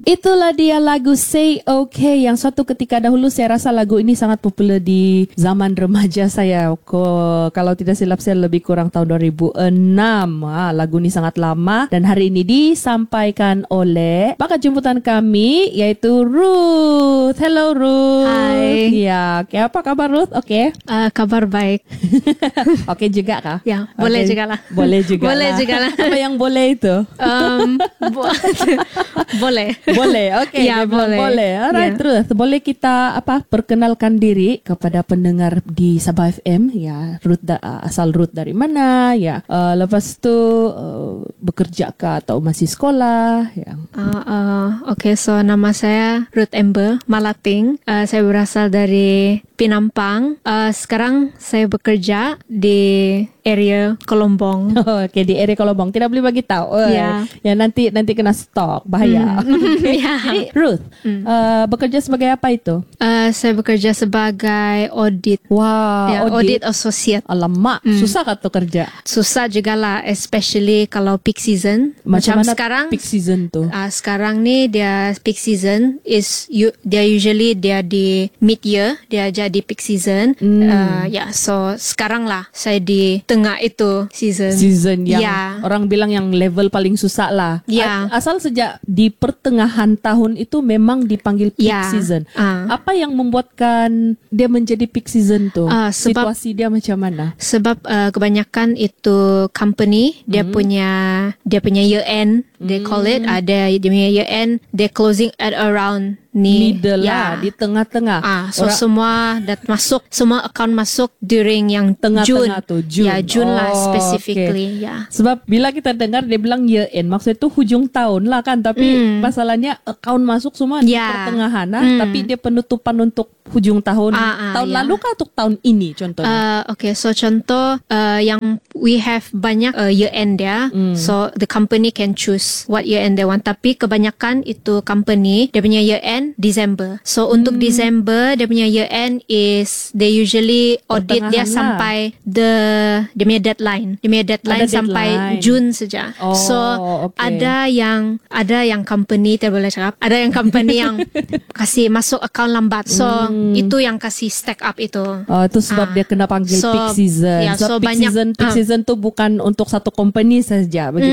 Itulah dia lagu Say Okay yang suatu ketika dahulu saya rasa lagu ini sangat popular di zaman remaja saya. Kalau tidak silap saya lebih kurang tahun 2006. Lagu ini sangat lama dan hari ini disampaikan oleh bakat jemputan kami yaitu Ruth. Hello Ruth. Hai. Ya, apa kabar Ruth? Oke. Kabar baik. Oke juga kah? Ya, boleh juga lah. Boleh juga. Boleh juga lah. Apa yang boleh itu? Boleh. Boleh, okey. Ya, boleh. Alright, Ya. Ruth. Boleh kita perkenalkan diri kepada pendengar di Sabah FM ya. Ruth asal Ruth dari mana ya? Lepas tu bekerja kah atau masih sekolah ya? Okay, so nama saya Ruth Amber Malating. Saya berasal dari Penampang. Sekarang saya bekerja di area Kolombong. Okey, di area Kolombong. Tidak boleh bagi tahu. Ya. Ya nanti kena stok, bahaya. Okay. Ya. Jadi Ruth, bekerja sebagai apa itu? Saya bekerja sebagai audit. Wah, Ya, audit associate. Alamak, susah kan tu kerja? Susah juga lah, especially kalau peak season. Macam mana sekarang. peak season tu? Sekarang ni dia peak season dia usually dia di mid year, dia jadi peak season. So sekarang lah saya di tengah itu season Yang ya. orang bilang yang level paling susah lah. Ya. Asal sejak di pertengahan tahun itu memang dipanggil peak Ya. season. Apa yang membuatkan dia menjadi peak season tu? Situasi dia macam mana? Sebab kebanyakan itu company dia punya year end, they call it. Dia punya year end, they closing at around middle lah, di tengah-tengah. So semua semua account masuk during yang tengah-tengah tu, June. Ya, June lah specifically. Okay. Ya. Sebab bila kita dengar dia bilang year end, maksudnya tu hujung tahun lah kan. Tapi masalahnya account masuk semua di pertengahan lah. Tapi dia penutupan untuk hujung tahun. Tahun lalu kah atau tahun ini contohnya? Okay, so contoh yang we have banyak year end dia. So the company can choose what year end they want. Tapi kebanyakan itu company dia punya year end December. So untuk December dia punya year end is they usually audit dia sampai dia punya deadline. Dia punya deadline sampai June saja. So ada yang company tak boleh cakap. Ada yang company yang kasih masuk account lambat. So itu yang kasih stack up itu. Itu sebab dia kena panggil peak season. Ya, so peak season tu bukan untuk satu company saja.